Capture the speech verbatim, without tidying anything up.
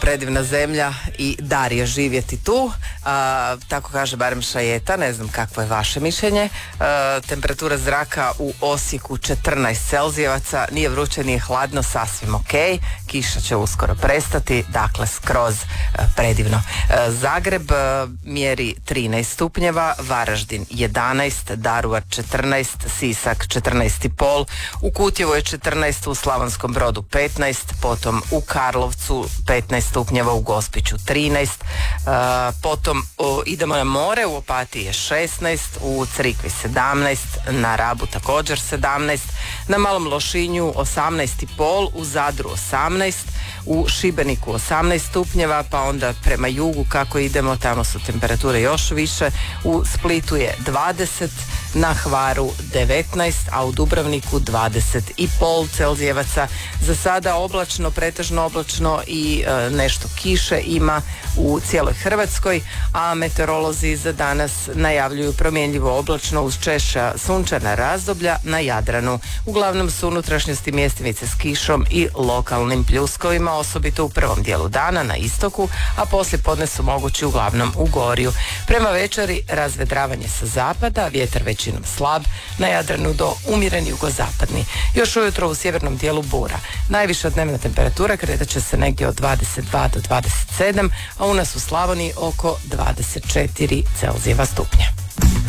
predivna zemlja i dar je živjeti tu. A, tako kaže barem Šajeta, ne znam kakvo je vaše mišljenje. A, temperatura zraka u Osijeku četrnaest Celzijevaca, nije vruće, nije hladno, sasvim ok. Kiša će uskoro prestati, dakle skroz a, predivno. A, Zagreb a, mjeri trinaest stupnjeva, Varaždin jedanaest, Daruvar četrnaest, Sisak četrnaest i pol, u Kutjevu je četrnaest, u Slavonskom Brodu petnaest, potom u Karlovcu petnaest stupnjeva, u Gospiću trinaest, uh, potom o, idemo na more, u Opatiji je šesnaest, u Crikvi sedamnaest, na Rabu također sedamnaest, na Malom Lošinju osamnaest i pol, u Zadru osamnaest, u Šibeniku osamnaest stupnjeva, pa onda prema jugu kako idemo, tamo su temperature još više, u Splitu je dvadeset, na Hvaru devetnaest, a u Dubrovniku dvadeset i pol Celzijevaca. Za sada oblačno, pretežno oblačno i e, nešto kiše ima u cijeloj Hrvatskoj, a meteorolozi za danas najavljuju promjenljivo oblačno uz češća sunčana razdoblja na Jadranu. Uglavnom su unutrašnjosti mjestimice s kišom i lokalnim pljuskovima, osobito u prvom dijelu dana na istoku, a poslije podne su mogući uglavnom u Gorju. Prema večeri razvedravanje sa zapada, vjetar većinom slab, na Jadranu do umjeren jugozapadni. Još ujutro u sjevernom dijelu bura. Najviša dnevna temperatura kretat će se negdje od dvadeset dva do dvadeset sedam, a u nas u Slavoniji oko dvadeset četiri Celzijeva stupnja.